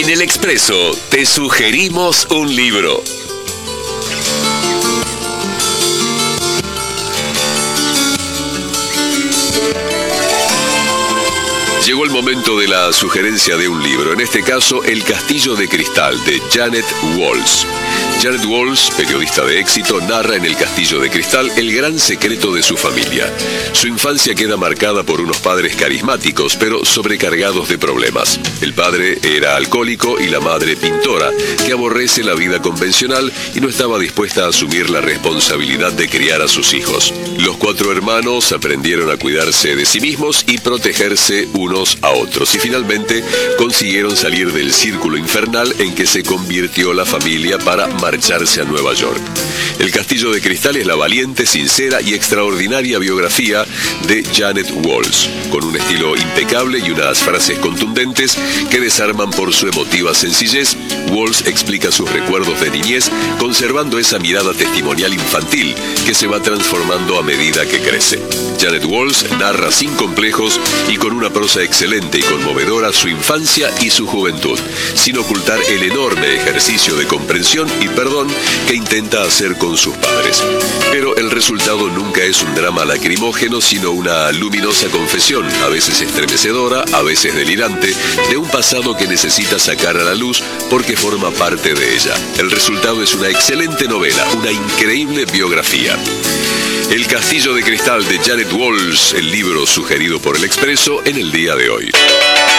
En El Expreso te sugerimos un libro. Llegó el momento de la sugerencia de un libro, en este caso El Castillo de Cristal, de Janet Walls. Janet Walls, periodista de éxito, narra en El Castillo de Cristal el gran secreto de su familia. Su infancia queda marcada por unos padres carismáticos, pero sobrecargados de problemas. El padre era alcohólico y la madre pintora, que aborrece la vida convencional y no estaba dispuesta a asumir la responsabilidad de criar a sus hijos. Los 4 hermanos aprendieron a cuidarse de sí mismos y protegerse unos a otros, y finalmente consiguieron salir del círculo infernal en que se convirtió la familia para marcharse a Nueva York. El Castillo de Cristal es la valiente, sincera y extraordinaria biografía de Janet Walls, con un estilo impecable y unas frases contundentes que desarman por su emotiva sencillez. Walls explica sus recuerdos de niñez, conservando esa mirada testimonial infantil que se va transformando a medida que crece. Janet Walls narra sin complejos y con una prosa excelente y conmovedora su infancia y su juventud, sin ocultar el enorme ejercicio de comprensión y perdón que intenta hacer con sus padres. Pero el resultado nunca es un drama lacrimógeno, sino una luminosa confesión, a veces estremecedora, a veces delirante, de un pasado que necesita sacar a la luz porque forma parte de ella. El resultado es una excelente novela, una increíble biografía. El Castillo de Cristal de Janet Walls, el libro sugerido por El Expreso en el día de hoy.